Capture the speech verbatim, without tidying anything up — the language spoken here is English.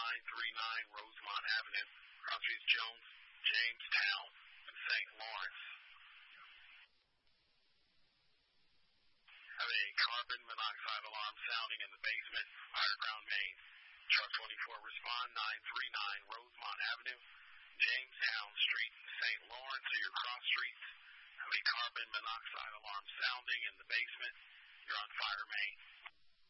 nine three nine Rosemont Avenue. Cross Streets Jones, Jamestown, and Saint Lawrence. Have a carbon monoxide alarm sounding in the basement, higher ground main. Truck twenty-four respond, nine three nine Rosemont Avenue, Jamestown Street, Saint Lawrence are your cross streets. Have a carbon monoxide alarm sounding in the basement. You're on fire main.